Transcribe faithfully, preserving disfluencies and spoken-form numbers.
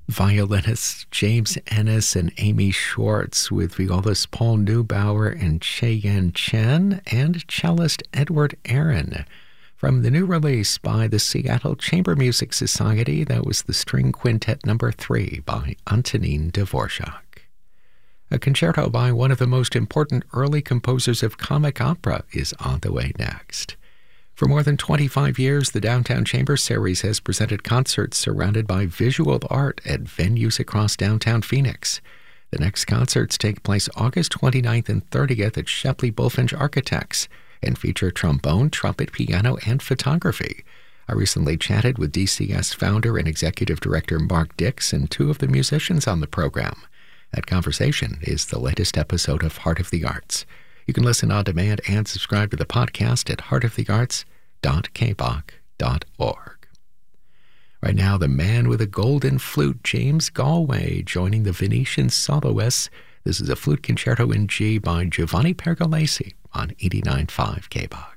Violinists James Ennis and Amy Schwartz, with violist Paul Neubauer and Cheyenne Chen, and cellist Edward Aaron. From the new release by the Seattle Chamber Music Society, that was the String Quintet Number three by Antonin Dvorak. A concerto by one of the most important early composers of comic opera is on the way next. For more than twenty-five years, the Downtown Chamber Series has presented concerts surrounded by visual art at venues across downtown Phoenix. The next concerts take place August twenty-ninth and thirtieth at Shepley Bulfinch Architects and feature trombone, trumpet, piano, and photography. I recently chatted with D C S founder and executive director Mark Dix and two of the musicians on the program. That conversation is the latest episode of Heart of the Arts. You can listen on demand and subscribe to the podcast at heart of the arts dot k b o c dot org. Right now, the man with a golden flute, James Galway, joining the Venetian soloists. This is a flute concerto in G by Giovanni Pergolesi on eighty-nine point five K B O C.